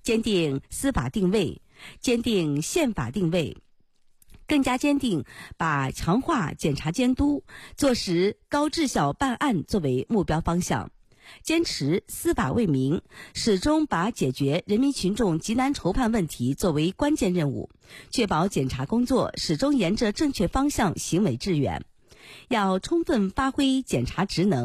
坚定司法定位，坚定宪法定位，更加坚定把强化检察监督、做实高质效办案作为目标方向，坚持司法为民，始终把解决人民群众急难愁盼问题作为关键任务，确保检察工作始终沿着正确方向行稳致远。要充分发挥检察职能，